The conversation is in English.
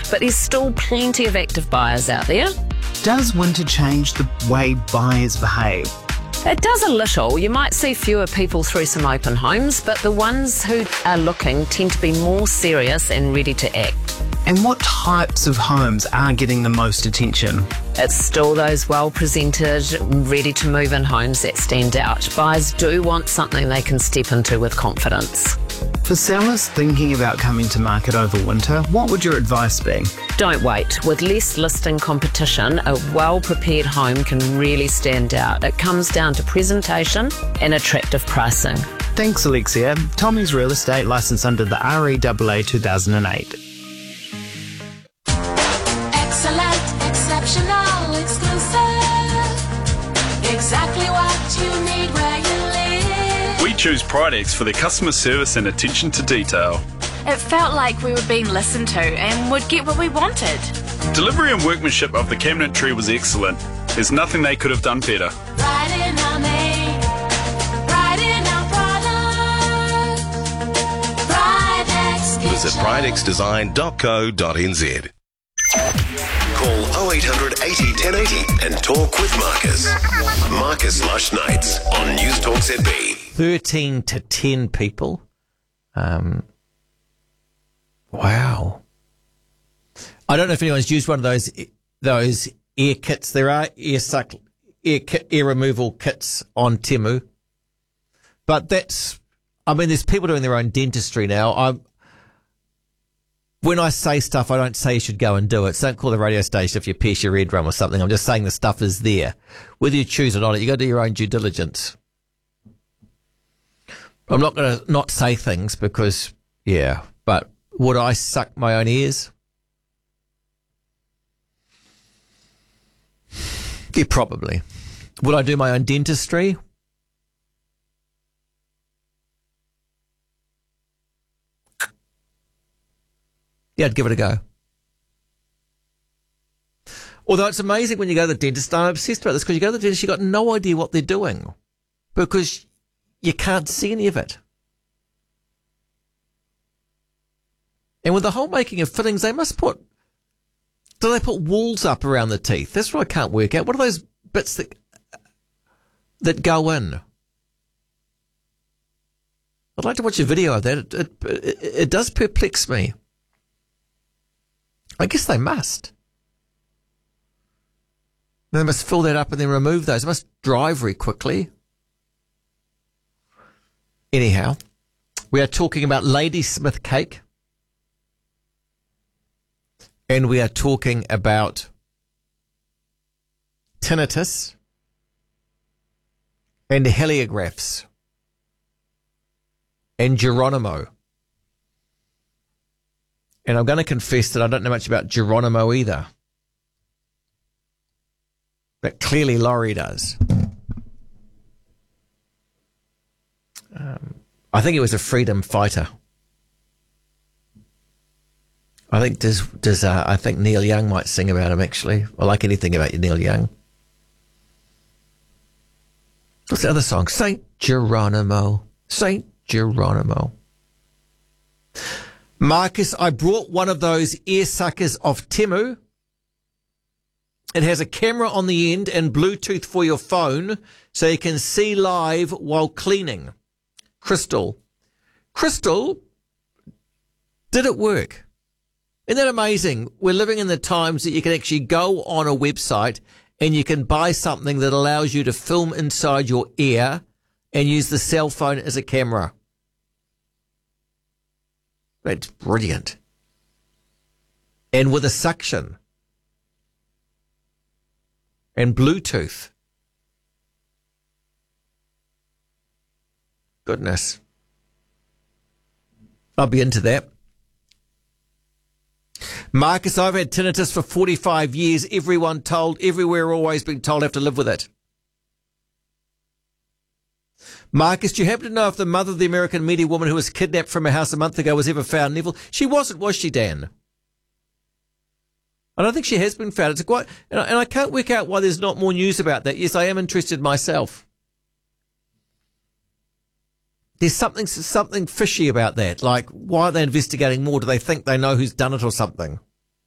but there's still plenty of active buyers out there. Does winter change the way buyers behave? It does a little. You might see fewer people through some open homes, but the ones who are looking tend to be more serious and ready to act. And what types of homes are getting the most attention? It's still those well-presented, ready-to-move-in homes that stand out. Buyers do want something they can step into with confidence. For sellers thinking about coming to market over winter, what would your advice be? Don't wait. With less listing competition, a well-prepared home can really stand out. It comes down to presentation and attractive pricing. Thanks, Alexia. Tommy's Real Estate, licensed under the REAA 2008. Excellent, exceptional, exclusive. Exactly what you need where you live. We choose Pridex for their customer service and attention to detail. It felt like we were being listened to and would get what we wanted. Delivery and workmanship of the cabinet tree was excellent. There's nothing they could have done better. Right in our name, right in our product. Pridex Visit pridexdesign.co.nz. Call 0800 80 1080 and talk with Marcus. Marcus Lush Nights on News Talk ZB. 13 to 10 people. Wow. I don't know if anyone's used one of those air kits. There are air removal kits on Temu. But there's people doing their own dentistry now. When I say stuff, I don't say you should go and do it. So don't call the radio station if you pierce your eardrum or something. I'm just saying the stuff is there. Whether you choose it or not, you got to do your own due diligence. I'm not going to not say things because, but would I suck my own ears? Yeah, probably. Would I do my own dentistry? Yeah, I'd give it a go. Although it's amazing when you go to the dentist, I'm obsessed about this because you go to the dentist, you've got no idea what they're doing because you can't see any of it. And with the whole making of fillings, do they put walls up around the teeth? That's what I can't work out. What are those bits that go in? I'd like to watch a video of that. It does perplex me. I guess they must. They must fill that up and then remove those. It must dry very quickly. Anyhow, we are talking about Ladysmith cake. And we are talking about tinnitus and heliographs and Geronimo. And I'm going to confess that I don't know much about Geronimo either. But clearly Laurie does. I think he was a freedom fighter. I think I think Neil Young might sing about him, actually. I like anything about you, Neil Young. What's the other song? Saint Geronimo. Saint Geronimo. Marcus, I brought one of those ear suckers off Temu. It has a camera on the end and Bluetooth for your phone so you can see live while cleaning. Crystal, did it work? Isn't that amazing? We're living in the times that you can actually go on a website and you can buy something that allows you to film inside your ear and use the cell phone as a camera. That's brilliant. And with a suction. And Bluetooth. Goodness. I'll be into that. Marcus, I've had tinnitus for 45 years. Everywhere always been told I have to live with it. Marcus, do you happen to know if the mother of the American media woman who was kidnapped from her house a month ago was ever found, Neville? She wasn't, was she, Dan? I don't think she has been found. And I can't work out why there's not more news about that. Yes, I am interested myself. There's something fishy about that. Like, why are they investigating more? Do they think they know who's done it or something?